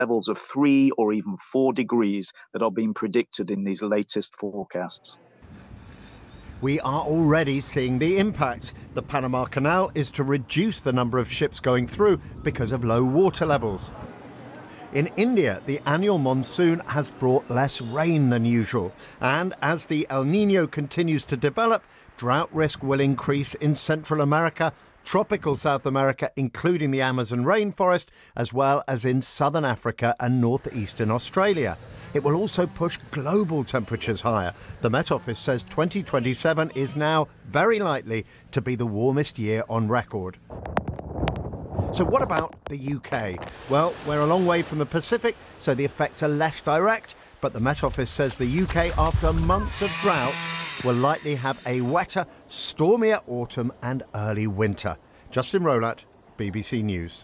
levels of 3 or even 4 degrees that are being predicted in these latest forecasts. We are already seeing the impact. The Panama Canal is to reduce the number of ships going through because of low water levels. In India, the annual monsoon has brought less rain than usual. And as the El Niño continues to develop, drought risk will increase in Central America, tropical South America, including the Amazon rainforest, as well as in southern Africa and northeastern Australia. It will also push global temperatures higher. The Met Office says 2027 is now very likely to be the warmest year on record. So what about the UK? Well, we're a long way from the Pacific, so the effects are less direct. But the Met Office says the UK, after months of drought, will likely have a wetter, stormier autumn and early winter. Justin Rolat, BBC News.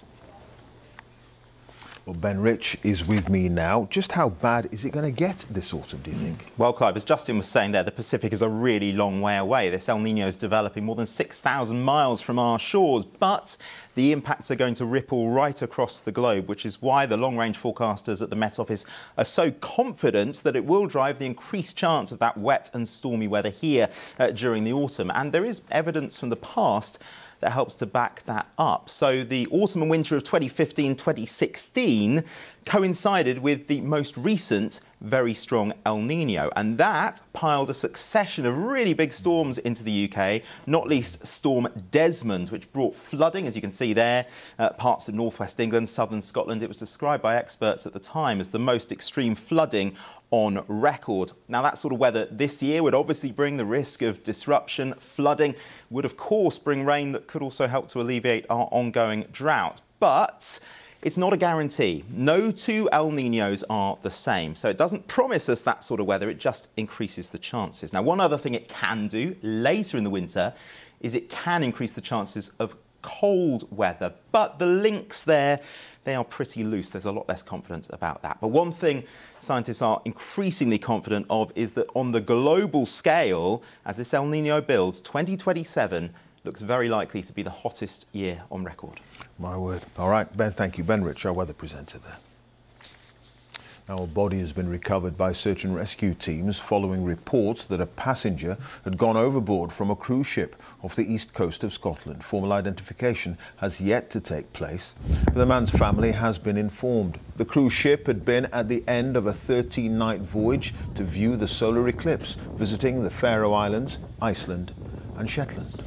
Well, Ben Rich is with me now. Just how bad is it going to get this autumn, do you think? Well, Clive, as Justin was saying there, the Pacific is a really long way away. This El Niño is developing more than 6,000 miles from our shores, but the impacts are going to ripple right across the globe, which is why the long-range forecasters at the Met Office are so confident that it will drive the increased chance of that wet and stormy weather here during the autumn. And there is evidence from the past that helps to back that up. So the autumn and winter of 2015-2016 coincided with the most recent very strong El Niño, and that piled a succession of really big storms into the UK, not least Storm Desmond, which brought flooding, as you can see there, parts of northwest England, southern Scotland. It was described by experts at the time as the most extreme flooding on record. Now, that sort of weather this year would obviously bring the risk of disruption. Flooding would, of course, bring rain that could also help to alleviate our ongoing drought. But it's not a guarantee. No two El Niños are the same. So it doesn't promise us that sort of weather. It just increases the chances. Now, one other thing it can do later in the winter is it can increase the chances of cold weather. But the links there, they are pretty loose. There's a lot less confidence about that. But one thing scientists are increasingly confident of is that on the global scale, as this El Niño builds, 2027 looks very likely to be the hottest year on record. My word. All right, Ben, thank you. Ben Rich, our weather presenter there. Now, a body has been recovered by search and rescue teams following reports that a passenger had gone overboard from a cruise ship off the east coast of Scotland. Formal identification has yet to take place. The man's family has been informed. The cruise ship had been at the end of a 13-night voyage to view the solar eclipse, visiting the Faroe Islands, Iceland and Shetland.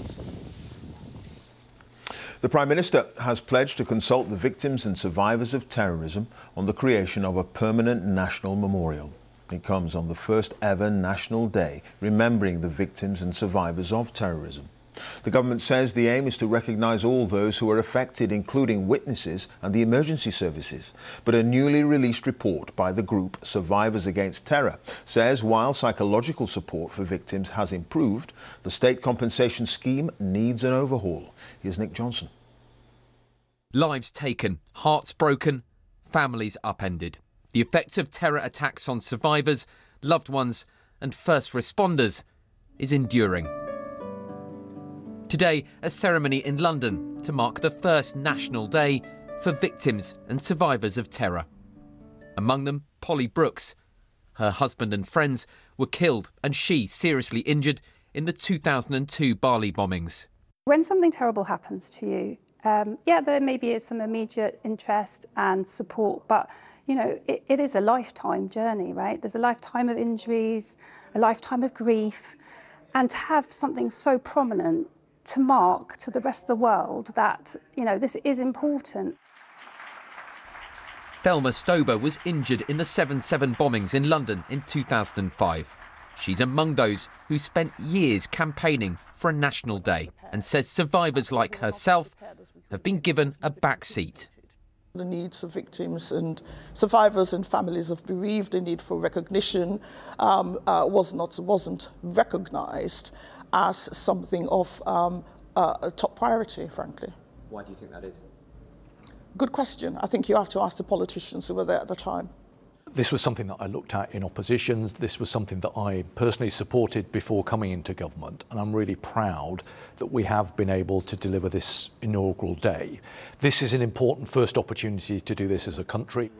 The Prime Minister has pledged to consult the victims and survivors of terrorism on the creation of a permanent national memorial. It comes on the first ever National Day, remembering the victims and survivors of terrorism. The government says the aim is to recognise all those who are affected, including witnesses and the emergency services. But a newly released report by the group Survivors Against Terror says while psychological support for victims has improved, the state compensation scheme needs an overhaul. Here's Nick Johnson. Lives taken, hearts broken, families upended. The effects of terror attacks on survivors, loved ones and first responders is enduring. Today, a ceremony in London to mark the first National Day for victims and survivors of terror. Among them, Polly Brooks. Her husband and friends were killed and she seriously injured in the 2002 Bali bombings. When something terrible happens to you, there may be some immediate interest and support, but it is a lifetime journey, right? There's a lifetime of injuries, a lifetime of grief, and to have something so prominent to mark to the rest of the world that, this is important. Thelma Stober was injured in the 7/7 bombings in London in 2005. She's among those who spent years campaigning for a National Day and says survivors like herself have been given a back seat. The needs of victims and survivors and families of bereaved, the need for recognition wasn't recognised as something of a top priority, frankly. Why do you think that is? Good question. I think you have to ask the politicians who were there at the time. This was something that I looked at in opposition. This was something that I personally supported before coming into government, and I'm really proud that we have been able to deliver this inaugural day. This is an important first opportunity to do this as a country.